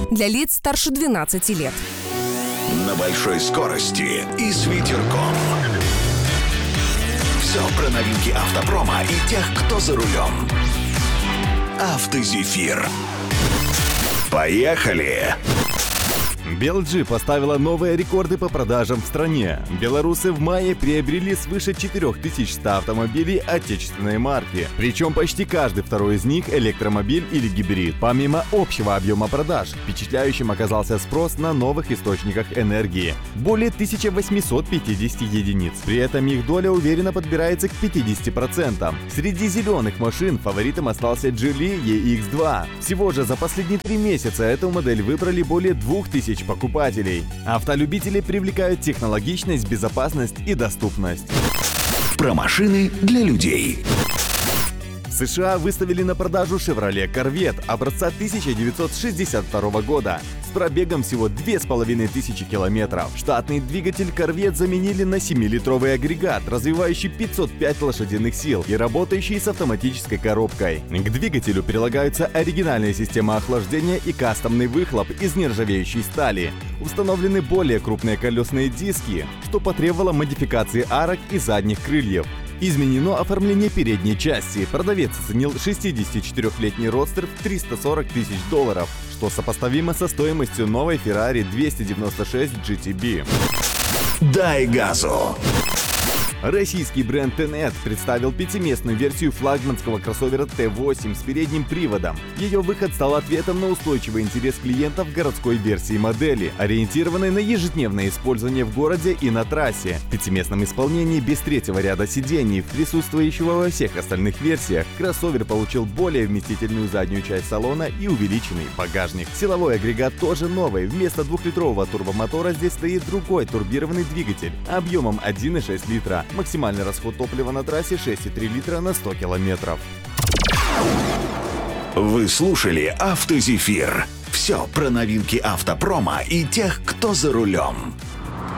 для лиц старше 12 лет. На большой скорости и с ветерком. Все про новинки автопрома и тех, кто за рулем. Автозефир. Поехали! BLG поставила новые рекорды по продажам в стране. Белорусы в мае приобрели свыше 4100 автомобилей отечественной марки. Причем почти каждый второй из них электромобиль или гибрид. Помимо общего объема продаж, впечатляющим оказался спрос на новых источниках энергии. Более 1850 единиц. При этом их доля уверенно подбирается к 50%. Среди зеленых машин фаворитом остался Geely EX2. Всего же за последние 3 месяца эту модель выбрали более 2000 покупателей. Автолюбители привлекают технологичность, безопасность и доступность. Про машины для людей. В США выставили на продажу Chevrolet Corvette образца 1962 года с пробегом всего 2500 километров. Штатный двигатель Corvette заменили на 7-литровый агрегат, развивающий 505 лошадиных сил и работающий с автоматической коробкой. К двигателю прилагаются оригинальная система охлаждения и кастомный выхлоп из нержавеющей стали. Установлены более крупные колесные диски, что потребовало модификации арок и задних крыльев. Изменено оформление передней части. Продавец оценил 64-летний родстер в $340 тысяч, что сопоставимо со стоимостью новой Ferrari 296 GTB. Дай газу! Российский бренд Tenet представил 5-местную версию флагманского кроссовера T8 с передним приводом. Ее выход стал ответом на устойчивый интерес клиентов городской версии модели, ориентированной на ежедневное использование в городе и на трассе. В 5-местном исполнении без третьего ряда сидений, присутствующего во всех остальных версиях, кроссовер получил более вместительную заднюю часть салона и увеличенный багажник. Силовой агрегат тоже новый. Вместо 2-литрового турбомотора здесь стоит другой турбированный двигатель объемом 1,6 литра. Максимальный расход топлива на трассе 6,3 литра на 100 километров. Вы слушали «Автозефир». Все про новинки автопрома и тех, кто за рулем.